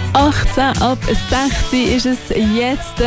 18 ab 6 ist es jetzt.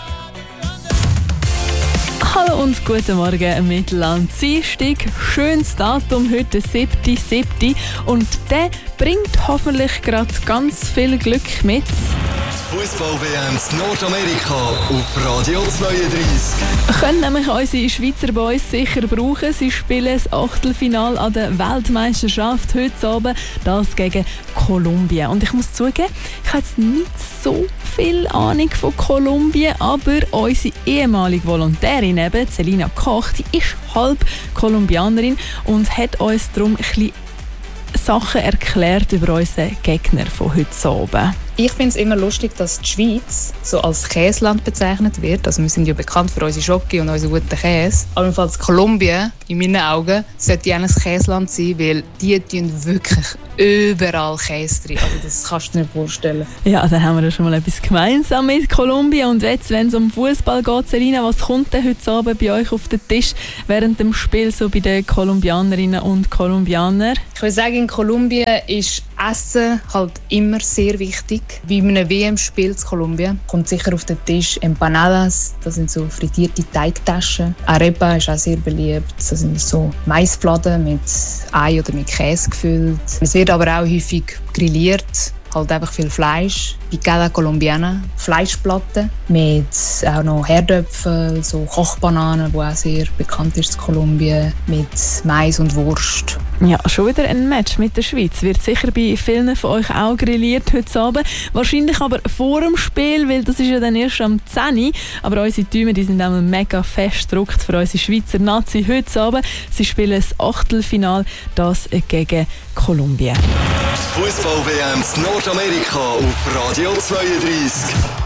Hallo und guten Morgen Mittelland. Dienstag, schönes Datum, heute 7.7. Und der bringt hoffentlich gerade ganz viel Glück mit. Fußball-WM in Nordamerika auf Radio 32. Können nämlich unsere Schweizer Boys sicher brauchen. Sie spielen das Achtelfinale an der Weltmeisterschaft heute Abend, das gegen Kolumbien. Und ich muss zugeben, ich habe jetzt nicht so viel Ahnung von Kolumbien, aber unsere ehemalige Volontärin, Selina Koch, die ist halb Kolumbianerin und hat uns darum ein bisschen Sachen erklärt über unseren Gegner von heute Abend. Ich finde es immer lustig, dass die Schweiz so als Käseland bezeichnet wird. Also wir sind ja bekannt für unsere Schoki und unseren guten Käse. Aber jedenfalls Kolumbien, in meinen Augen, sollte eigentlich ein Käseland sein, weil die tun wirklich überall Käse drin. Also das kannst du dir nicht vorstellen. Ja, dann haben wir ja schon mal etwas gemeinsam mit Kolumbien. Und jetzt, wenn es um Fußball geht, Selina, was kommt denn heute Abend bei euch auf den Tisch während dem Spiel so bei den Kolumbianerinnen und Kolumbianern? Ich würde sagen, in Kolumbien ist Essen halt immer sehr wichtig. Bei einem WM-Spiel in Kolumbien kommt sicher auf den Tisch Empanadas, das sind so frittierte Teigtaschen. Arepa ist auch sehr beliebt, das sind so Maisfladen mit Ei oder mit Käse gefüllt. Es wird aber auch häufig grilliert, halt einfach viel Fleisch. Picada Colombiana, Fleischplatten mit auch noch Herdöpfel, so Kochbananen, die auch sehr bekannt ist in Kolumbien, mit Mais und Wurst. Ja, schon wieder ein Match mit der Schweiz. Wird sicher bei vielen von euch auch grilliert heute Abend. Wahrscheinlich aber vor dem Spiel, weil das ist ja dann erst am 10 Uhr. Aber unsere Teams, die sind auch mega fest gedruckt für unsere Schweizer Nazi heute Abend. Sie spielen das Achtelfinale, das gegen Kolumbien. Fußball-WM in Nordamerika auf Radio 32.